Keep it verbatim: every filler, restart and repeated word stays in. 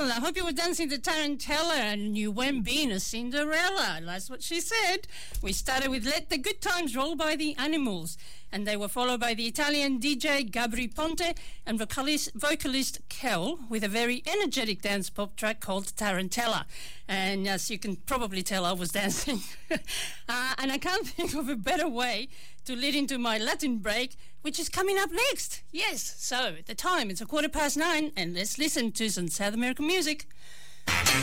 Well, I hope you were dancing to Tarantella and you weren't being a Cinderella. That's what she said. We started with Let the Good Times Roll by the Animals, and they were followed by the Italian D J Gabri Ponte and vocalist, vocalist Kel with a very energetic dance pop track called Tarantella. And as you can probably tell, I was dancing. uh, and I can't think of a better way to lead into my Latin break, which is coming up next. Yes, so the time, it's a quarter past nine, and let's listen to some South American music.